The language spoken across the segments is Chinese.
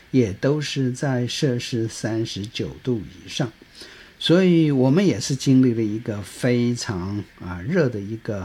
也都是在摄氏39度以上，所以我们也是经历了一个非常热的一个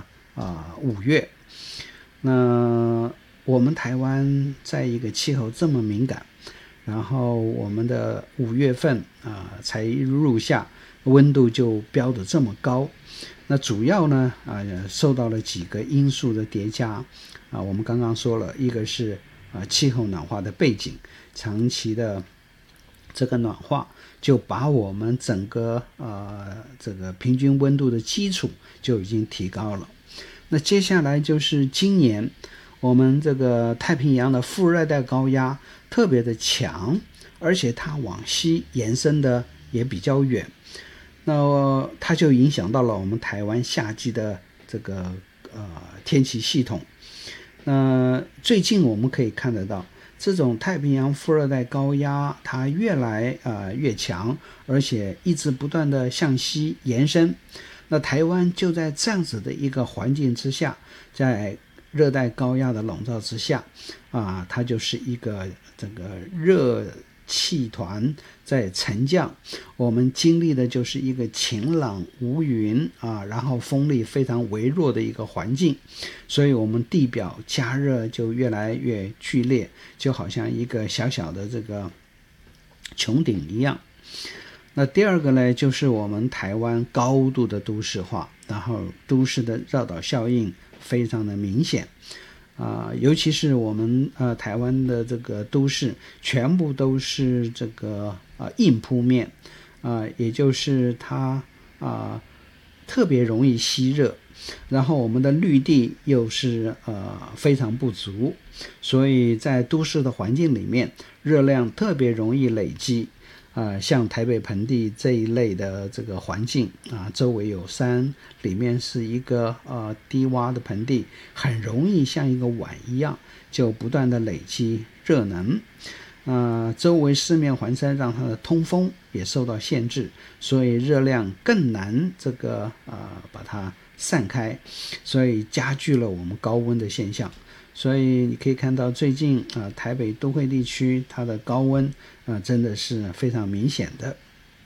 5月。那我们台湾在一个气候这么敏感，然后我们的5月份才入夏，温度就飙得这么高。那主要呢受到了几个因素的叠加我们刚刚说了，一个是气候暖化的背景，长期的这个暖化就把我们整个这个平均温度的基础就已经提高了。那接下来就是今年我们这个太平洋的副热带高压特别的强，而且它往西延伸的也比较远，那它就影响到了我们台湾夏季的这个天气系统。那最近我们可以看得到，这种太平洋副热带高压它越来越强，而且一直不断的向西延伸。那台湾就在这样子的一个环境之下，在热带高压的笼罩之下它就是一个这个热气团在沉降，我们经历的就是一个晴朗无云然后风力非常微弱的一个环境，所以我们地表加热就越来越剧烈，就好像一个小小的这个穹顶一样。那第二个呢，就是我们台湾高度的都市化，然后都市的绕岛效应非常的明显尤其是我们台湾的这个都市全部都是这个硬铺面也就是它特别容易吸热，然后我们的绿地又是非常不足，所以在都市的环境里面，热量特别容易累积像台北盆地这一类的这个环境周围有山，里面是一个低洼的盆地，很容易像一个碗一样就不断的累积热能周围四面环山，让它的通风也受到限制，所以热量更难这个把它散开，所以加剧了我们高温的现象。所以你可以看到最近台北都会地区它的高温真的是非常明显的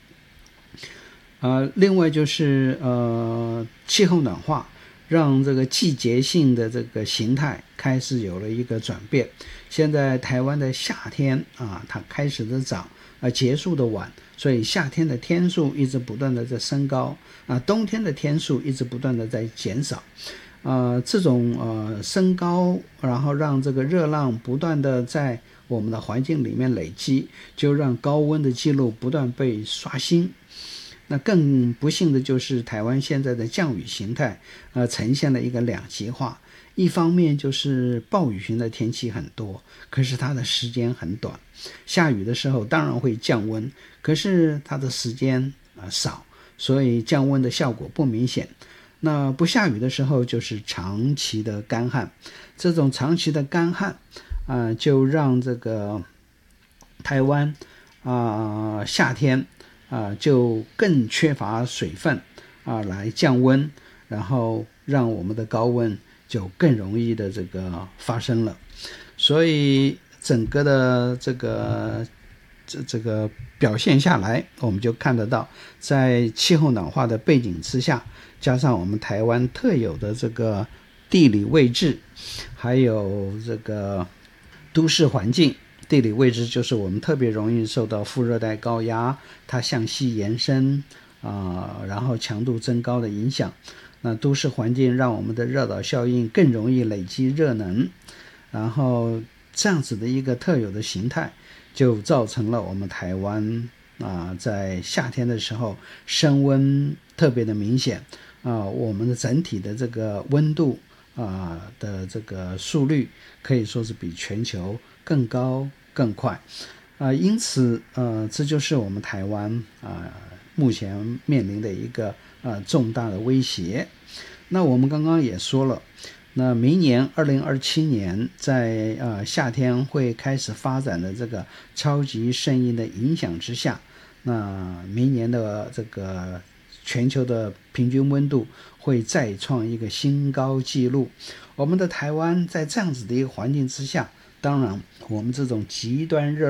另外就是气候暖化让这个季节性的这个形态开始有了一个转变。现在台湾的夏天它开始的早结束的晚，所以夏天的天数一直不断的在升高冬天的天数一直不断的在减少这种升高，然后让这个热浪不断的在我们的环境里面累积，就让高温的记录不断被刷新。那更不幸的就是台湾现在的降雨形态呈现了一个两极化，一方面就是暴雨型的天气很多，可是它的时间很短，下雨的时候当然会降温，可是它的时间少，所以降温的效果不明显。那不下雨的时候就是长期的干旱，这种长期的干旱就让这个台湾夏天就更缺乏水分来降温，然后让我们的高温就更容易的这个发生了。所以整个的这个表现下来，我们就看得到在气候暖化的背景之下，加上我们台湾特有的这个地理位置，还有这个都市环境。地理位置就是我们特别容易受到副热带高压它向西延伸然后强度增高的影响。那都市环境让我们的热岛效应更容易累积热能，然后这样子的一个特有的形态就造成了我们台湾在夏天的时候升温特别的明显我们的整体的这个温度的这个速率可以说是比全球更高更快因此这就是我们台湾目前面临的一个重大的威胁。那我们刚刚也说了，那明年2027年在夏天会开始发展的这个超级圣婴的影响之下，那明年的这个全球的平均温度会再创一个新高纪录。我们的台湾在这样子的一个环境之下，当然我们这种极端热